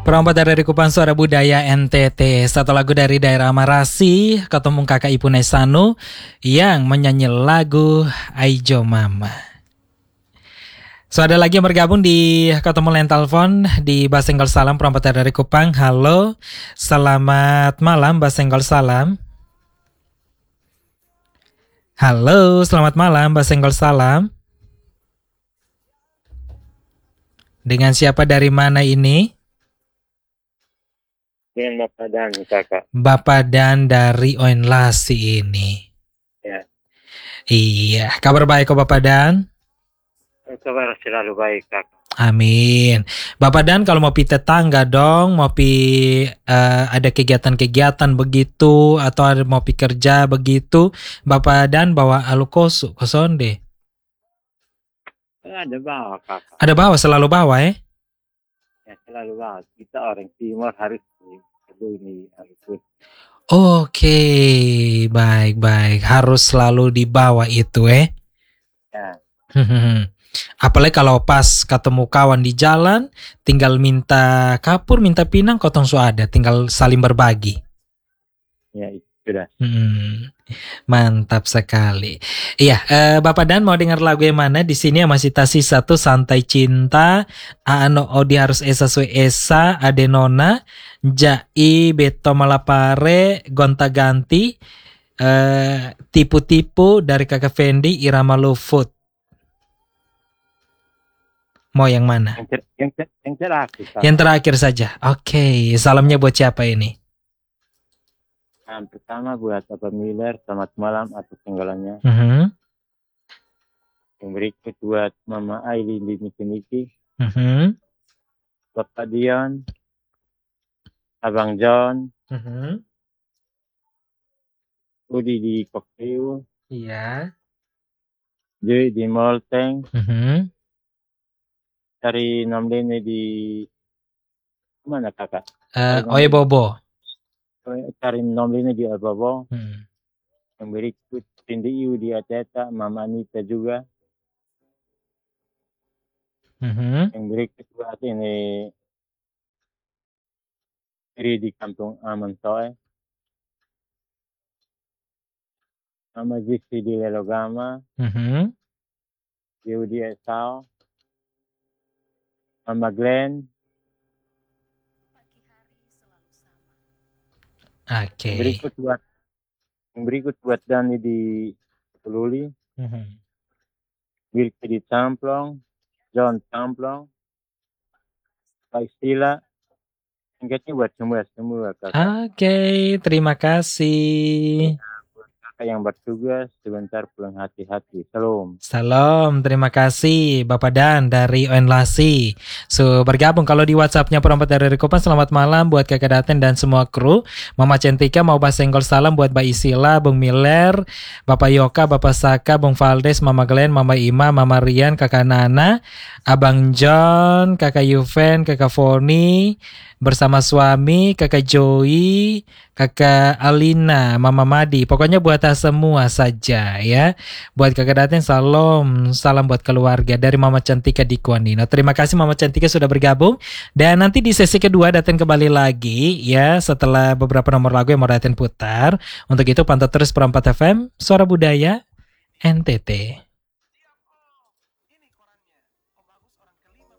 Perompak dari Kupang Suara Budaya NTT. Satu lagu dari daerah Marasi, ketemu kakak Ibu Nesano yang menyanyi lagu Aijo Mama. So ada lagi yang bergabung di ketemu line telepon di Basenggol Salam perompak dari Kupang. Halo, selamat malam Basenggol Salam. Halo, selamat malam Basenggol Salam. Dengan siapa dari mana ini? Dengan Bapak Dan, kakak. Bapak Dan dari Oenlasi ini. Ya. Iya, kabar baik kok Bapak Dan? Kabar selalu baik, kakak. Amin. Bapak Dan kalau mau pi tetangga dong, mau pi ada kegiatan-kegiatan begitu atau ada mau pi kerja begitu, Bapak Dan bawa alu kosonde. Ada bawa, kakak. Ada bawa, selalu bawa Ya, selalu bawa. Kita orang timur harus peduli. Oke, baik. Harus selalu dibawa itu Ya. Apalagi kalau pas ketemu kawan di jalan, tinggal minta kapur, minta pinang, kotong su ada, tinggal saling berbagi. Ya, itu sudah. Mantap sekali. Iya, Bapak Dan mau dengar lagu yang mana? Di sini masih tasi satu Santai Cinta, Aano Odi Harus Esa Sue Esa, Adenona, Jai Beto Malapare, Gonta Ganti, Tipu-tipu dari Kakak Fendi, Irama Lufut. Mau yang mana? Yang terakhir. Yang terakhir saja. Oke, salamnya buat siapa ini? Yang pertama buat Bapak Miller, selamat malam atas tenggelamnya. Yang berikut buat Mama Aileen di Niki-Niki. Bapak Dion, Abang John, Udi di Kokeu, Iya. Joy di Molteng, dari Nomlene di mana kakak? Oye Bobo. Cari Nomlene di Abobo. Yang berikut Cindy Iu di Ateta, Mama Anita juga. Yang berikut buat ini Iri di Kampung Amantoe. Mama Jisi di Lelogama. Iu di Esau. Mama Glenn. Oke. Yang berikut buat Dani di Peluli. Wilke di Tamplong. John Tamplong. Pak Istila. Singkatnya buat semua kakak. Oke, terima kasih. Kakak yang bertugas sebentar pulang hati-hati. Salam, terima kasih Bapak Dan dari Oenlasi. So, bergabung kalau di WhatsApp-nya perompak dari Kupang. Selamat malam buat Kakak Daten dan semua kru. Mama Centika mau Basenggol salam buat Mbak Isila, Bung Miller, Bapak Yoka, Bapak Saka, Bung Valdes, Mama Glenn, Mama Ima, Mama Rian, Kakak Nana, Abang John, Kakak Yuven, Kakak Foni, bersama suami, Kakak Joey, Kakak Alina, Mama Madi. Pokoknya buat semua saja ya. Buat Kakak Daten salam buat keluarga dari Mama Cantika di Kuanino. Terima kasih Mama Cantika sudah bergabung. Dan nanti di sesi kedua Daten kembali lagi ya setelah beberapa nomor lagu yang mau Daten putar. Untuk itu pantau terus Perompak FM Suara Budaya NTT.